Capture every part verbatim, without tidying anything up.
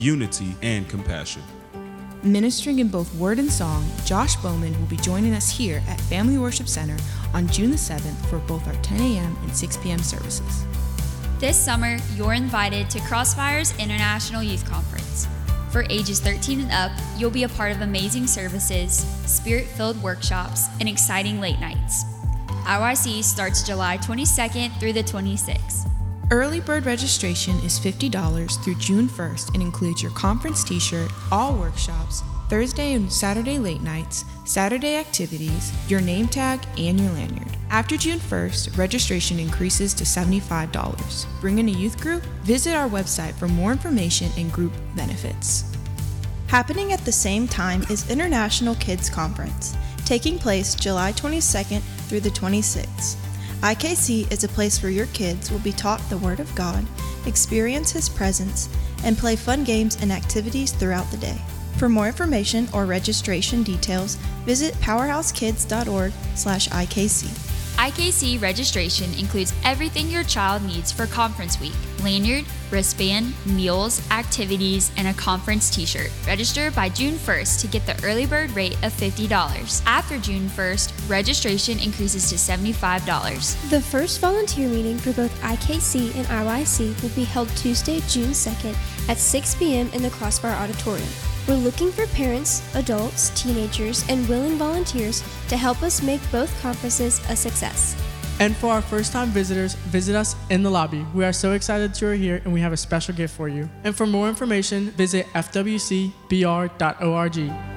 unity, and compassion. Ministering in both word and song, Josh Bowman will be joining us here at Family Worship Center on June the seventh for both our ten a.m. and six p.m. services. This summer, you're invited to Crossfire's International Youth Conference. For ages thirteen and up, you'll be a part of amazing services, spirit-filled workshops, and exciting late nights. I Y C starts July twenty-second through the twenty-sixth. Early bird registration is fifty dollars through June first and includes your conference t-shirt, all workshops, Thursday and Saturday late nights, Saturday activities, your name tag, and your lanyard. After June first, registration increases to seventy-five dollars. Bring in a youth group? Visit our website for more information and group benefits. Happening at the same time is International Kids Conference, taking place July twenty-second through the twenty-sixth. I K C is a place where your kids will be taught the Word of God, experience His presence, and play fun games and activities throughout the day. For more information or registration details, visit powerhousekids.org slash IKC. I K C registration includes everything your child needs for conference week: lanyard, wristband, meals, activities, and a conference t-shirt. Register by June first to get the early bird rate of fifty dollars. After June first, registration increases to seventy-five dollars. The first volunteer meeting for both I K C and I Y C will be held Tuesday, June second at six p.m. in the Crossfire Auditorium. We're looking for parents, adults, teenagers, and willing volunteers to help us make both conferences a success. And for our first-time visitors, visit us in the lobby. We are so excited you are here, and we have a special gift for you. And for more information, visit f w c b r dot org.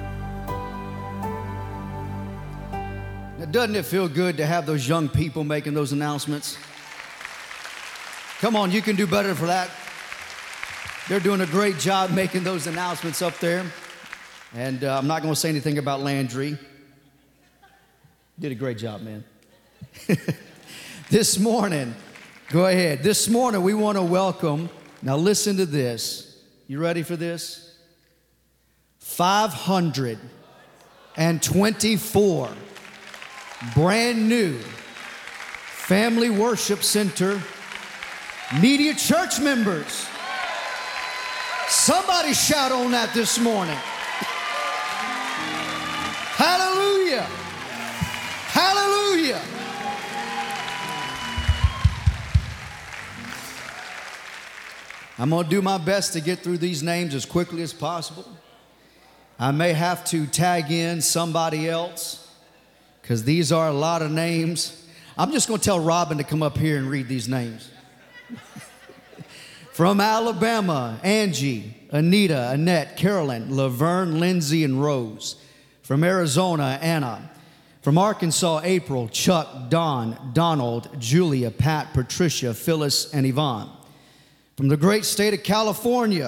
Now, doesn't it feel good to have those young people making those announcements? Come on, you can do better for that. They're doing a great job making those announcements up there. And uh, I'm not going to say anything about Landry. Did a great job, man. This morning, go ahead. This morning, we want to welcome, now listen to this. You ready for this? five hundred twenty-four brand new Family Worship Center media church members. Somebody shout on that this morning. Hallelujah. Hallelujah. I'm going to do my best to get through these names as quickly as possible. I may have to tag in somebody else because these are a lot of names. I'm just going to tell Robin to come up here and read these names. From Alabama, Angie, Anita, Annette, Carolyn, Laverne, Lindsay, and Rose. From Arizona, Anna. From Arkansas, April, Chuck, Don, Donald, Julia, Pat, Patricia, Phyllis, and Yvonne. From the great state of California,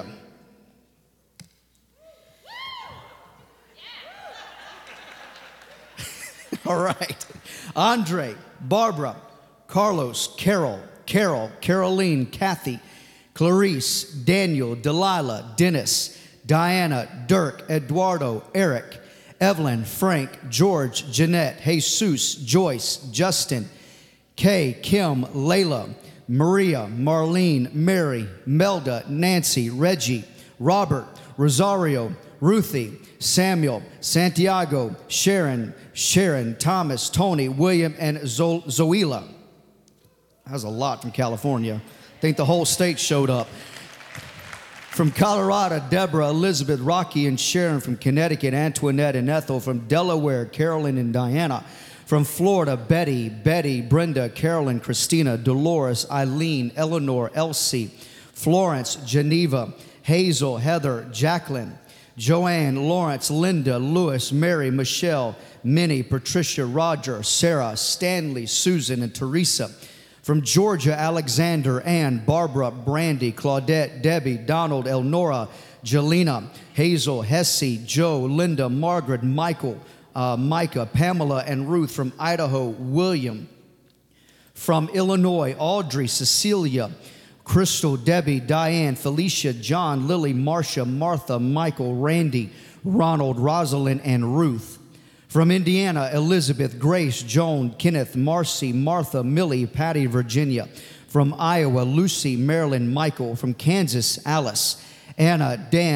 all right, Andre, Barbara, Carlos, Carol, Carol, Caroline, Kathy, Clarice, Daniel, Delilah, Dennis, Diana, Dirk, Eduardo, Eric, Evelyn, Frank, George, Jeanette, Jesus, Joyce, Justin, Kay, Kim, Layla, Maria, Marlene, Mary, Melda, Nancy, Reggie, Robert, Rosario, Ruthie, Samuel, Santiago, Sharon, Sharon, Thomas, Tony, William, and Zo- Zoila. That was a lot from California. I think the whole state showed up. From Colorado, Deborah, Elizabeth, Rocky, and Sharon. From Connecticut, Antoinette and Ethel. From Delaware, Carolyn and Diana. From Florida, Betty, Betty, Brenda, Carolyn, Christina, Dolores, Eileen, Eleanor, Elsie, Florence, Geneva, Hazel, Heather, Jacqueline, Joanne, Lawrence, Linda, Lewis, Mary, Michelle, Minnie, Patricia, Roger, Sarah, Stanley, Susan, and Teresa. From Georgia, Alexander, Ann, Barbara, Brandy, Claudette, Debbie, Donald, Elnora, Jelena, Hazel, Hesse, Joe, Linda, Margaret, Michael, uh, Micah, Pamela, and Ruth. From Idaho, William. From Illinois, Audrey, Cecilia, Crystal, Debbie, Diane, Felicia, John, Lily, Marcia, Martha, Michael, Randy, Ronald, Rosalind, and Ruth. From Indiana, Elizabeth, Grace, Joan, Kenneth, Marcy, Martha, Millie, Patty, Virginia. From Iowa, Lucy, Marilyn, Michael. From Kansas, Alice, Anna, Dan,